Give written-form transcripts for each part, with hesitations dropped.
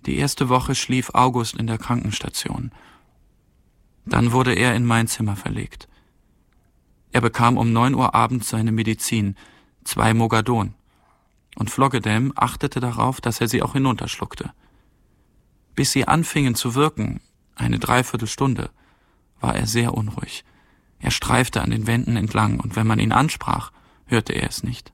Die erste Woche schlief August in der Krankenstation. Dann wurde er in mein Zimmer verlegt. Er bekam um 9 Uhr abends seine Medizin, 2 Mogadon. Und Floggedem achtete darauf, dass er sie auch hinunterschluckte. Bis sie anfingen zu wirken, eine Dreiviertelstunde, war er sehr unruhig. Er streifte an den Wänden entlang, und wenn man ihn ansprach, hörte er es nicht.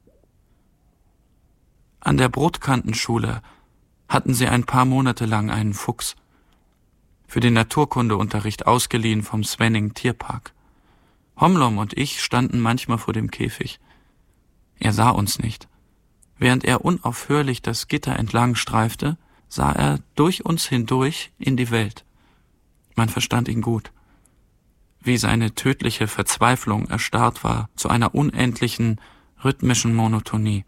An der Brotkantenschule hatten sie ein paar Monate lang einen Fuchs, für den Naturkundeunterricht ausgeliehen vom Svenning Tierpark. Homlom und ich standen manchmal vor dem Käfig. Er sah uns nicht. Während er unaufhörlich das Gitter entlang streifte, sah er durch uns hindurch in die Welt. Man verstand ihn gut. Wie seine tödliche Verzweiflung erstarrt war zu einer unendlichen, rhythmischen Monotonie.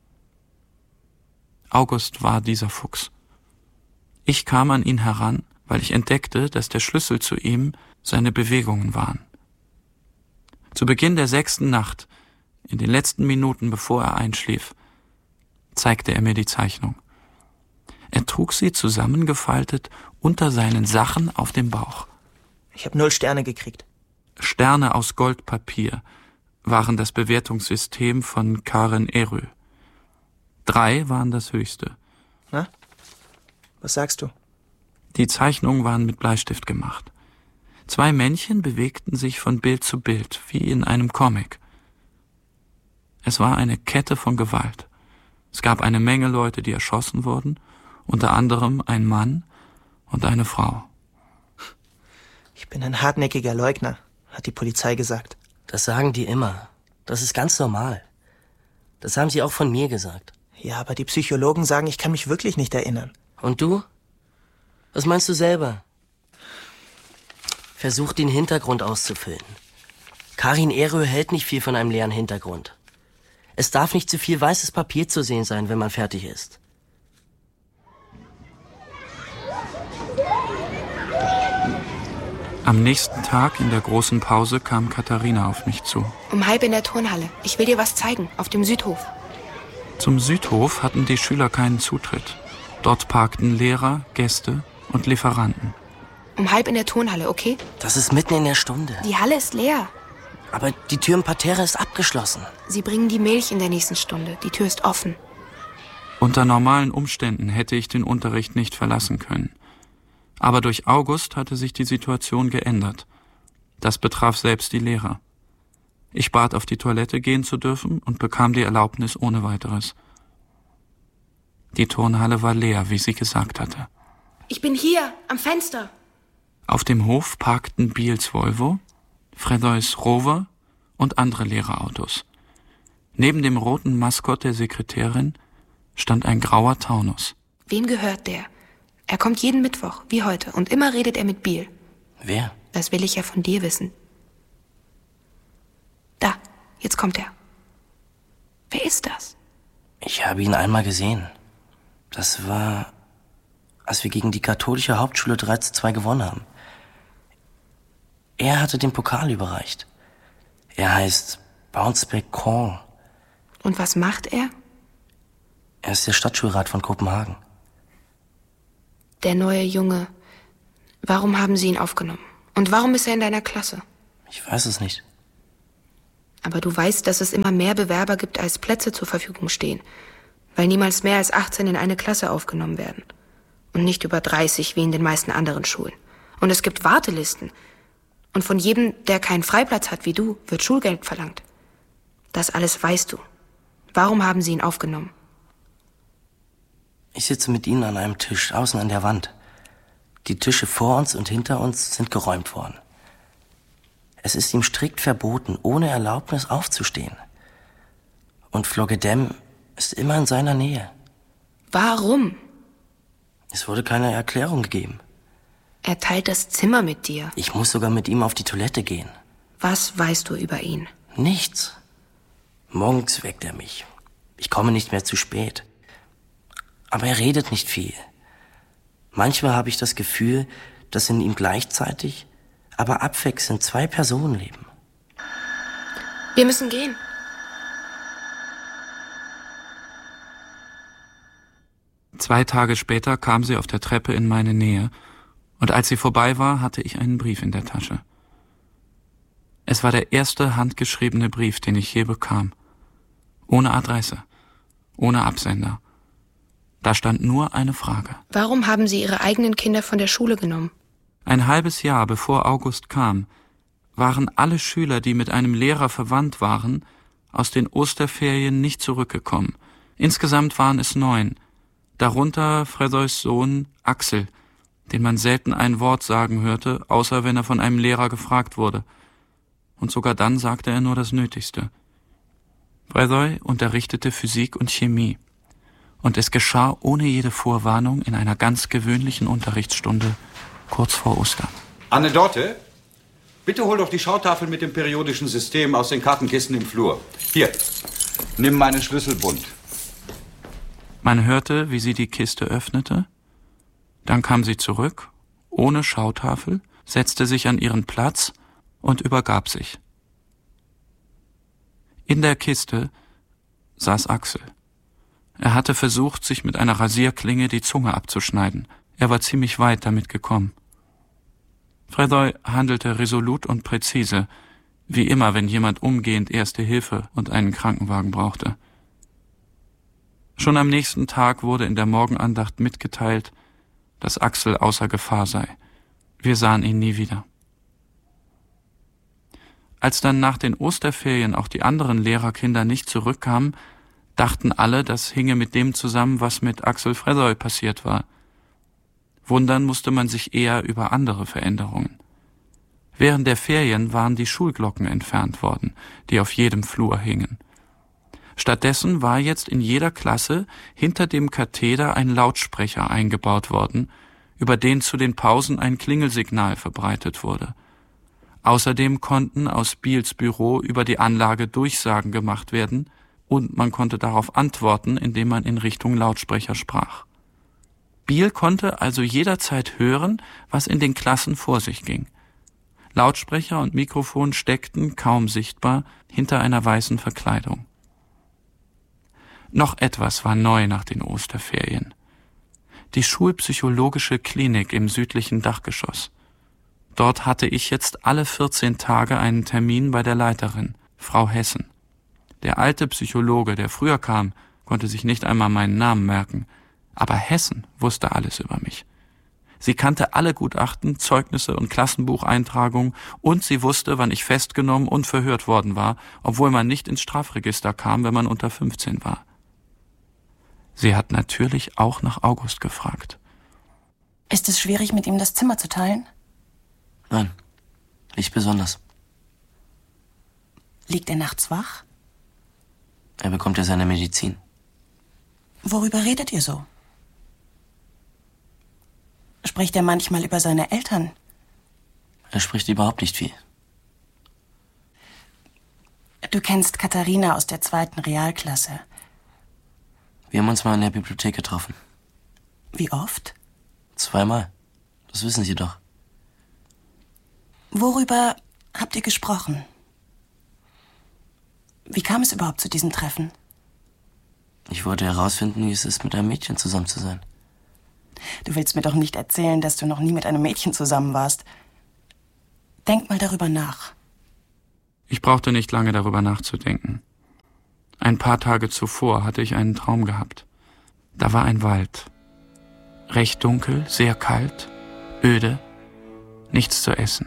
August war dieser Fuchs. Ich kam an ihn heran, weil ich entdeckte, dass der Schlüssel zu ihm seine Bewegungen waren. Zu Beginn der 6. Nacht, in den letzten Minuten bevor er einschlief, zeigte er mir die Zeichnung. Er trug sie zusammengefaltet unter seinen Sachen auf dem Bauch. Ich habe 0 Sterne gekriegt. Sterne aus Goldpapier waren das Bewertungssystem von Karen Erö. 3 waren das höchste. Na? Was sagst du? Die Zeichnungen waren mit Bleistift gemacht. 2 Männchen bewegten sich von Bild zu Bild, wie in einem Comic. Es war eine Kette von Gewalt. Es gab eine Menge Leute, die erschossen wurden, unter anderem ein Mann und eine Frau. Ich bin ein hartnäckiger Leugner, hat die Polizei gesagt. Das sagen die immer. Das ist ganz normal. Das haben sie auch von mir gesagt. Ja, aber die Psychologen sagen, ich kann mich wirklich nicht erinnern. Und du? Was meinst du selber? Versuch, den Hintergrund auszufüllen. Karin Erö hält nicht viel von einem leeren Hintergrund. Es darf nicht zu viel weißes Papier zu sehen sein, wenn man fertig ist. Am nächsten Tag in der großen Pause kam Katharina auf mich zu. Um 12:30 in der Turnhalle. Ich will dir was zeigen, auf dem Südhof. Zum Südhof hatten die Schüler keinen Zutritt. Dort parkten Lehrer, Gäste und Lieferanten. Um 12:30 in der Turnhalle, okay? Das ist mitten in der Stunde. Die Halle ist leer. Aber die Tür im Parterre ist abgeschlossen. Sie bringen die Milch in der nächsten Stunde. Die Tür ist offen. Unter normalen Umständen hätte ich den Unterricht nicht verlassen können. Aber durch August hatte sich die Situation geändert. Das betraf selbst die Lehrer. Ich bat, auf die Toilette gehen zu dürfen und bekam die Erlaubnis ohne weiteres. Die Turnhalle war leer, wie sie gesagt hatte. Ich bin hier, am Fenster. Auf dem Hof parkten Biels Volvo, Fredoys Rover und andere Lehrerautos. Neben dem roten Maskott der Sekretärin stand ein grauer Taunus. Wem gehört der? Er kommt jeden Mittwoch, wie heute, und immer redet er mit Biel. Wer? Das will ich ja von dir wissen. Da, jetzt kommt er. Wer ist das? Ich habe ihn einmal gesehen. Das war, als wir gegen die katholische Hauptschule 3:2 gewonnen haben. Er hatte den Pokal überreicht. Er heißt Bounceback Korn. Und was macht er? Er ist der Stadtschulrat von Kopenhagen. Der neue Junge. Warum haben sie ihn aufgenommen? Und warum ist er in deiner Klasse? Ich weiß es nicht. Aber du weißt, dass es immer mehr Bewerber gibt, als Plätze zur Verfügung stehen. Weil niemals mehr als 18 in eine Klasse aufgenommen werden. Und nicht über 30 wie in den meisten anderen Schulen. Und es gibt Wartelisten. Und von jedem, der keinen Freiplatz hat wie du, wird Schulgeld verlangt. Das alles weißt du. Warum haben sie ihn aufgenommen? Ich sitze mit ihnen an einem Tisch, außen an der Wand. Die Tische vor uns und hinter uns sind geräumt worden. Es ist ihm strikt verboten, ohne Erlaubnis aufzustehen. Und Floggedem ist immer in seiner Nähe. Warum? Es wurde keine Erklärung gegeben. Er teilt das Zimmer mit dir. Ich muss sogar mit ihm auf die Toilette gehen. Was weißt du über ihn? Nichts. Morgens weckt er mich. Ich komme nicht mehr zu spät. Aber er redet nicht viel. Manchmal habe ich das Gefühl, dass in ihm gleichzeitig, aber abwechselnd 2 Personen leben. Wir müssen gehen. 2 Tage später kam sie auf der Treppe in meine Nähe, und als sie vorbei war, hatte ich einen Brief in der Tasche. Es war der erste handgeschriebene Brief, den ich je bekam. Ohne Adresse, ohne Absender. Da stand nur eine Frage. Warum haben Sie Ihre eigenen Kinder von der Schule genommen? Ein halbes Jahr bevor August kam, waren alle Schüler, die mit einem Lehrer verwandt waren, aus den Osterferien nicht zurückgekommen. Insgesamt waren es 9, darunter Fredoys Sohn Axel, den man selten ein Wort sagen hörte, außer wenn er von einem Lehrer gefragt wurde. Und sogar dann sagte er nur das Nötigste. Fredoy unterrichtete Physik und Chemie. Und es geschah ohne jede Vorwarnung in einer ganz gewöhnlichen Unterrichtsstunde kurz vor Ostern. Anne-Dorte, bitte hol doch die Schautafel mit dem periodischen System aus den Kartenkisten im Flur. Hier, nimm meinen Schlüsselbund. Man hörte, wie sie die Kiste öffnete. Dann kam sie zurück, ohne Schautafel, setzte sich an ihren Platz und übergab sich. In der Kiste saß Axel. Er hatte versucht, sich mit einer Rasierklinge die Zunge abzuschneiden. Er war ziemlich weit damit gekommen. Fredoy handelte resolut und präzise, wie immer, wenn jemand umgehend Erste Hilfe und einen Krankenwagen brauchte. Schon am nächsten Tag wurde in der Morgenandacht mitgeteilt, dass Axel außer Gefahr sei. Wir sahen ihn nie wieder. Als dann nach den Osterferien auch die anderen Lehrerkinder nicht zurückkamen, dachten alle, das hinge mit dem zusammen, was mit Axel Fredoy passiert war. Wundern musste man sich eher über andere Veränderungen. Während der Ferien waren die Schulglocken entfernt worden, die auf jedem Flur hingen. Stattdessen war jetzt in jeder Klasse hinter dem Katheder ein Lautsprecher eingebaut worden, über den zu den Pausen ein Klingelsignal verbreitet wurde. Außerdem konnten aus Biels Büro über die Anlage Durchsagen gemacht werden und man konnte darauf antworten, indem man in Richtung Lautsprecher sprach. Biel konnte also jederzeit hören, was in den Klassen vor sich ging. Lautsprecher und Mikrofon steckten, kaum sichtbar, hinter einer weißen Verkleidung. Noch etwas war neu nach den Osterferien. Die schulpsychologische Klinik im südlichen Dachgeschoss. Dort hatte ich jetzt alle 14 Tage einen Termin bei der Leiterin, Frau Hessen. Der alte Psychologe, der früher kam, konnte sich nicht einmal meinen Namen merken, aber Hessen wusste alles über mich. Sie kannte alle Gutachten, Zeugnisse und Klassenbucheintragungen und sie wusste, wann ich festgenommen und verhört worden war, obwohl man nicht ins Strafregister kam, wenn man unter 15 war. Sie hat natürlich auch nach August gefragt. Ist es schwierig, mit ihm das Zimmer zu teilen? Nein, nicht besonders. Liegt er nachts wach? Er bekommt ja seine Medizin. Worüber redet ihr so? Spricht er manchmal über seine Eltern? Er spricht überhaupt nicht viel. Du kennst Katharina aus der 2. Realklasse. Wir haben uns mal in der Bibliothek getroffen. Wie oft? 2-mal. Das wissen Sie doch. Worüber habt ihr gesprochen? Wie kam es überhaupt zu diesem Treffen? Ich wollte herausfinden, wie es ist, mit einem Mädchen zusammen zu sein. Du willst mir doch nicht erzählen, dass du noch nie mit einem Mädchen zusammen warst. Denk mal darüber nach. Ich brauchte nicht lange darüber nachzudenken. Ein paar Tage zuvor hatte ich einen Traum gehabt. Da war ein Wald. Recht dunkel, sehr kalt, öde, nichts zu essen.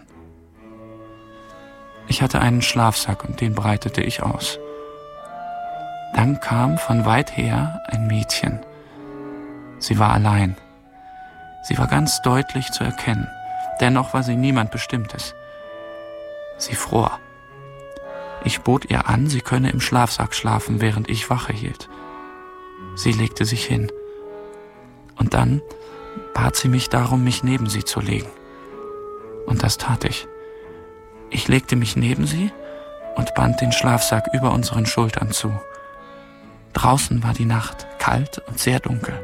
Ich hatte einen Schlafsack und den breitete ich aus. Dann kam von weit her ein Mädchen. Sie war allein. Sie war ganz deutlich zu erkennen. Dennoch war sie niemand Bestimmtes. Sie fror. Ich bot ihr an, sie könne im Schlafsack schlafen, während ich Wache hielt. Sie legte sich hin. Und dann bat sie mich darum, mich neben sie zu legen. Und das tat ich. Ich legte mich neben sie und band den Schlafsack über unseren Schultern zu. Draußen war die Nacht, kalt und sehr dunkel.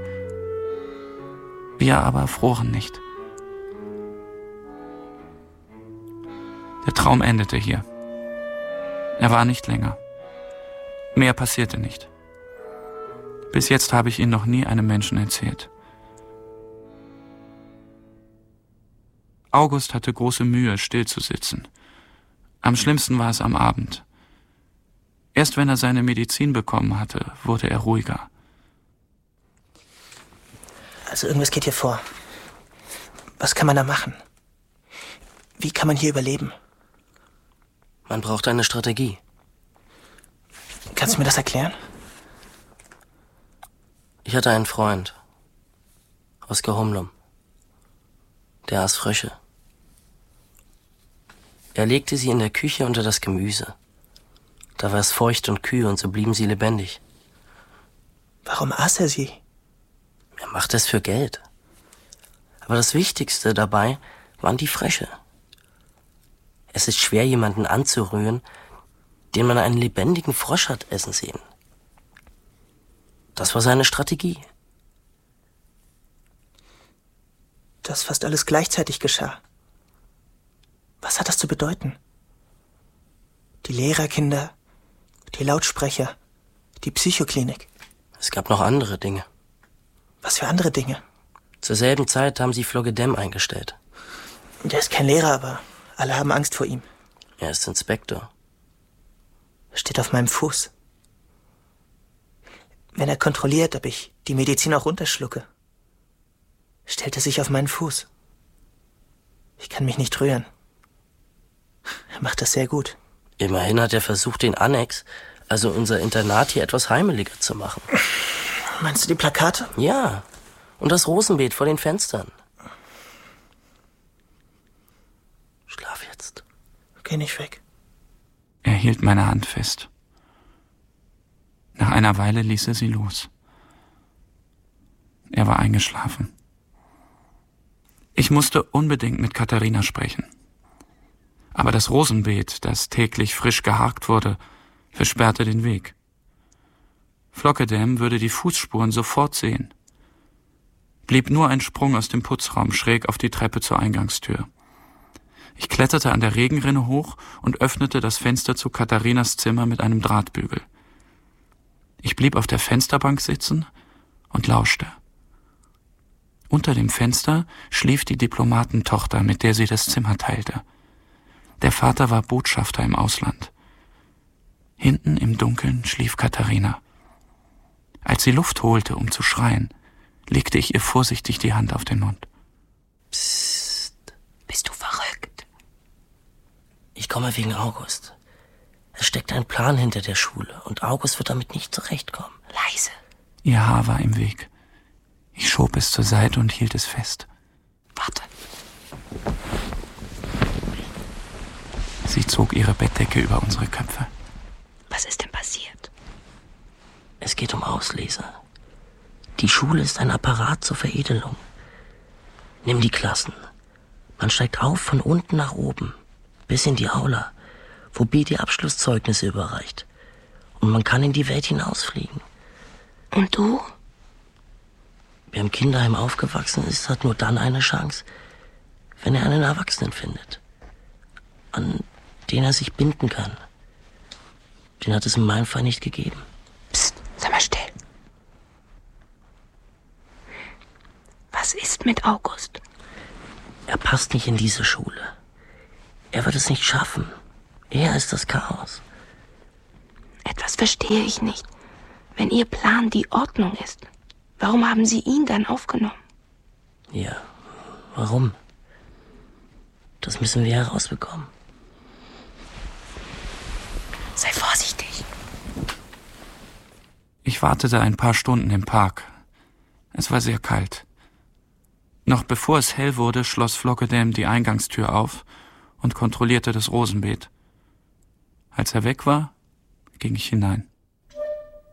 Wir aber froren nicht. Der Traum endete hier. Er war nicht länger. Mehr passierte nicht. Bis jetzt habe ich ihn noch nie einem Menschen erzählt. August hatte große Mühe, still zu sitzen. Am schlimmsten war es am Abend. Erst wenn er seine Medizin bekommen hatte, wurde er ruhiger. Also irgendwas geht hier vor. Was kann man da machen? Wie kann man hier überleben? Man braucht eine Strategie. Kannst du mir das erklären? Ich hatte einen Freund aus Gehomlum. Der aß Frösche. Er legte sie in der Küche unter das Gemüse. Da war es feucht und kühl und so blieben sie lebendig. Warum aß er sie? Er machte es für Geld. Aber das Wichtigste dabei waren die Frösche. Es ist schwer, jemanden anzurühren, den man einen lebendigen Frosch hat essen sehen. Das war seine Strategie. Dass fast alles gleichzeitig geschah. Was hat das zu bedeuten? Die Lehrerkinder, die Lautsprecher, die Psychoklinik. Es gab noch andere Dinge. Was für andere Dinge? Zur selben Zeit haben sie Floggedem eingestellt. Der ist kein Lehrer, aber alle haben Angst vor ihm. Er ist Inspektor. Steht auf meinem Fuß. Wenn er kontrolliert, ob ich die Medizin auch runterschlucke, stellt er sich auf meinen Fuß. Ich kann mich nicht rühren. Er macht das sehr gut. Immerhin hat er versucht, den Annex, also unser Internat hier, etwas heimeliger zu machen. Meinst du die Plakate? Ja, und das Rosenbeet vor den Fenstern. Schlaf jetzt. Geh nicht weg. Er hielt meine Hand fest. Nach einer Weile ließ er sie los. Er war eingeschlafen. Ich musste unbedingt mit Katharina sprechen. Aber das Rosenbeet, das täglich frisch geharkt wurde, versperrte den Weg. Floggedem würde die Fußspuren sofort sehen. Blieb nur ein Sprung aus dem Putzraum schräg auf die Treppe zur Eingangstür. Ich kletterte an der Regenrinne hoch und öffnete das Fenster zu Katharinas Zimmer mit einem Drahtbügel. Ich blieb auf der Fensterbank sitzen und lauschte. Unter dem Fenster schlief die Diplomatentochter, mit der sie das Zimmer teilte. Der Vater war Botschafter im Ausland. Hinten im Dunkeln schlief Katharina. Als sie Luft holte, um zu schreien, legte ich ihr vorsichtig die Hand auf den Mund. Psst. Bist du verrückt? Ich komme wegen August. Es steckt ein Plan hinter der Schule und August wird damit nicht zurechtkommen. Leise. Ihr Haar war im Weg. Ich schob es zur Seite und hielt es fest. Warte. Sie zog ihre Bettdecke über unsere Köpfe. Was ist denn passiert? Es geht um Auslese. Die Schule ist ein Apparat zur Veredelung. Nimm die Klassen. Man steigt auf von unten nach oben, bis in die Aula, wo B die Abschlusszeugnisse überreicht. Und man kann in die Welt hinausfliegen. Und du? Wer im Kinderheim aufgewachsen ist, hat nur dann eine Chance, wenn er einen Erwachsenen findet, an den er sich binden kann. Den hat es in meinem Fall nicht gegeben. Psst, sei mal still. Was ist mit August? Er passt nicht in diese Schule. Er wird es nicht schaffen. Er ist das Chaos. Etwas verstehe ich nicht. Wenn Ihr Plan die Ordnung ist, warum haben Sie ihn dann aufgenommen? Ja, warum? Das müssen wir herausbekommen. Sei vorsichtig. Ich wartete ein paar Stunden im Park. Es war sehr kalt. Noch bevor es hell wurde, schloss Floggedem die Eingangstür auf und kontrollierte das Rosenbeet. Als er weg war, ging ich hinein.